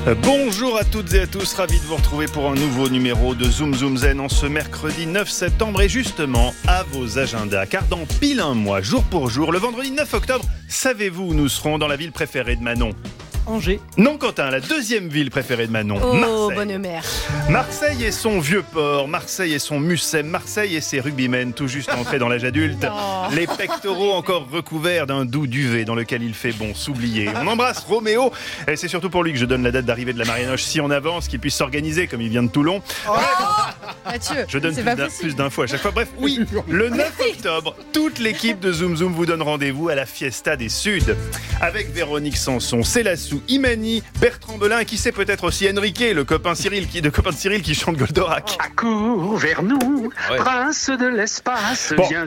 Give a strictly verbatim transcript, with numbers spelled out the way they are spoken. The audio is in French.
Bonjour à toutes et à tous, ravi de vous retrouver pour un nouveau numéro de Zoom Zoom Zen en ce mercredi neuf septembre et justement à vos agendas, car dans pile un mois, jour pour jour, le vendredi neuf octobre, savez-vous où nous serons dans la ville préférée de Manon ? Angers. Non, Quentin, la deuxième ville préférée de Manon. Oh, Marseille. bonne mère. Marseille et son vieux port, Marseille et son Mucem, Marseille et ses rugbymen tout juste entrés dans l'âge adulte. Oh. Les pectoraux encore recouverts d'un doux duvet dans lequel il fait bon s'oublier. On embrasse Roméo et c'est surtout pour lui que je donne la date d'arrivée de la Marianoche si on avance, qu'il puisse s'organiser comme il vient de Toulon. Oh, Mathieu, Je donne c'est plus, pas d'in- possible. plus d'infos à chaque fois. Bref, oui, le neuf octobre, toute l'équipe de Zoom Zoom vous donne rendez-vous à la Fiesta des Suds. Avec Véronique Sanson, Célassou, Imani, Bertrand Belin et qui sait peut-être aussi Enrique, le copain Cyril qui, de copain de Cyril qui chante Goldorak. Accours vers nous, Ouais. prince de l'espace, Bon. viens